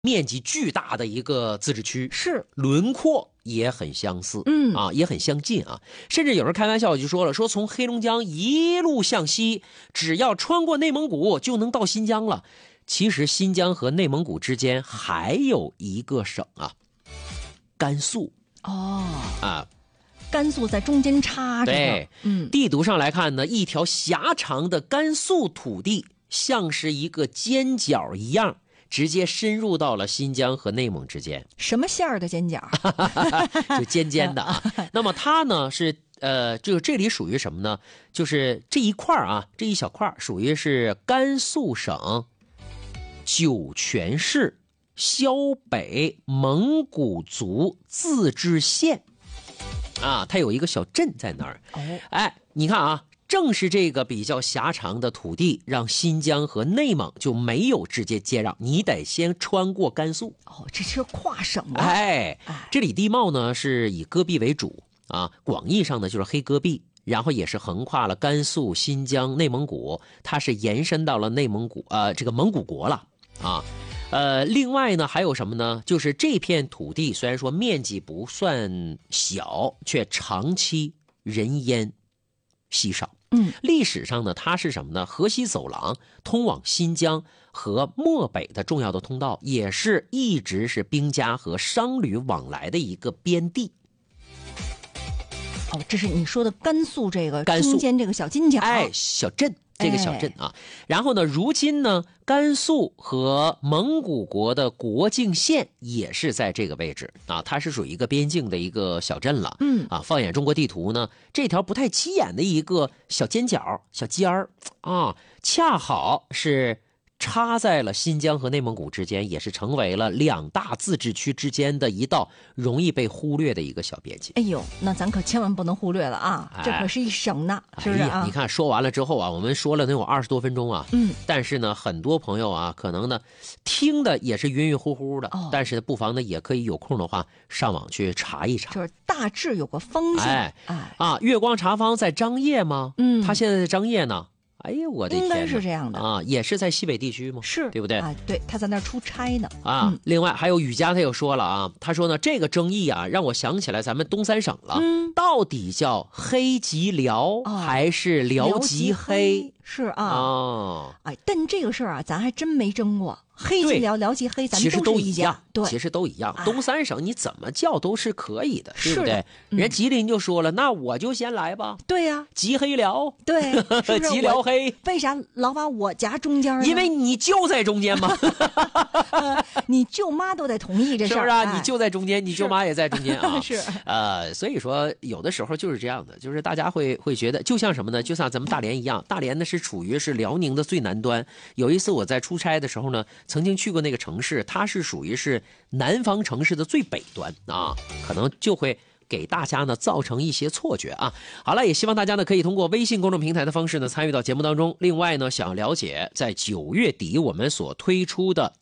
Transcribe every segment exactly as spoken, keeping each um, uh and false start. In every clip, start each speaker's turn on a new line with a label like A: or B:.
A: 面积巨大的一个自治区，
B: 是
A: 轮廓也很相似，
B: 嗯
A: 啊，也很相近啊。甚至有人开玩笑就说了，说从黑龙江一路向西，只要穿过内蒙古就能到新疆了。其实新疆和内蒙古之间还有一个省啊，甘肃。
B: 哦
A: 啊，
B: 甘肃在中间插着。
A: 对，
B: 嗯，
A: 地图上来看呢，一条狭长的甘肃土地像是一个尖角一样，直接深入到了新疆和内蒙之间。
B: 什么馅儿的尖角？
A: 就尖尖的啊。那么它呢是呃，就这里属于什么呢？就是这一块啊，这一小块属于是甘肃省酒泉市萧北蒙古族自治县啊，它有一个小镇在那儿。
B: 哦，
A: 哎，你看啊。正是这个比较狭长的土地，让新疆和内蒙就没有直接接壤，你得先穿过甘肃。
B: 哦，这是跨省啊！
A: 哎，这里地貌呢是以戈壁为主啊，广义上呢就是黑戈壁，然后也是横跨了甘肃、新疆、内蒙古，它是延伸到了内蒙古呃这个蒙古国了啊。呃，另外呢还有什么呢？就是这片土地虽然说面积不算小，却长期人烟稀少。
B: 嗯，
A: 历史上呢，它是什么呢？河西走廊通往新疆和漠北的重要的通道，也是一直是兵家和商旅往来的一个边地。
B: 哦，这是你说的甘肃这个
A: 甘肃
B: 中间这个小金角，
A: 哎，小镇。这个小镇啊，然后呢，如今呢，甘肃和蒙古国的国境线也是在这个位置啊，它是属于一个边境的一个小镇了。
B: 嗯
A: 啊，放眼中国地图呢，这条不太起眼的一个小尖角、小尖儿啊，恰好是插在了新疆和内蒙古之间，也是成为了两大自治区之间的一道容易被忽略的一个小边界。
B: 哎呦，那咱可千万不能忽略了啊！
A: 哎、
B: 这可是一省呢，是不是啊？
A: 哎、你看说完了之后啊，我们说了能有二十多分钟啊，
B: 嗯，
A: 但是呢，很多朋友啊，可能呢听的也是晕晕乎乎的，
B: 哦、
A: 但是不妨呢也可以有空的话上网去查一查，
B: 就是大致有个方向。
A: 哎
B: 哎
A: 啊，月光茶坊在张掖吗？
B: 嗯，
A: 他现在在张掖呢。哎呀，我的天，
B: 应该是这样的
A: 啊，也是在西北地区吗？
B: 是，
A: 对不对？
B: 啊，对，他在那儿出差呢。
A: 啊，
B: 嗯、
A: 另外还有雨佳，他又说了啊，他说呢，这个争议啊，让我想起来咱们东三省了，
B: 嗯，
A: 到底叫黑吉辽、
B: 哦、
A: 还是辽吉黑？
B: 是啊，
A: 哦，
B: 哎，但这个事儿啊，咱还真没争过。黑吉辽、辽吉黑，咱们
A: 都
B: 是一
A: 样，
B: 对，
A: 其实都一样。
B: 哎、
A: 东三省你怎么叫都是可以的，
B: 是
A: 对不对？
B: 嗯、
A: 人吉林就说了，那我就先来吧。
B: 对呀、啊，
A: 吉黑辽，
B: 对，是是
A: 吉辽黑，
B: 为啥老把我夹中间呢？
A: 因为你就在中间嘛。
B: 呃、你舅妈都得同意这事儿，
A: 是不是啊？
B: 哎、
A: 你就在中间，你舅妈也在中间啊。
B: 是，
A: 呃，所以说有的时候就是这样的，就是大家会会觉得，就像什么呢？就像咱们大连一样，大连呢是处于是辽宁的最南端。有一次我在出差的时候呢，曾经去过那个城市，它是属于是南方城市的最北端啊，可能就会给大家呢造成一些错觉啊。好了，也希望大家呢可以通过微信公众平台的方式呢参与到节目当中。另外呢，想要了解在九月底我们所推出的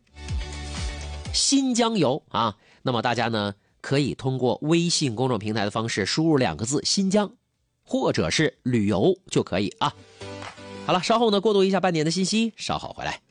A: 新疆游啊，那么大家呢可以通过微信公众平台的方式输入两个字新疆或者是旅游就可以啊。好了，稍后呢过渡一下半点的信息，稍后回来。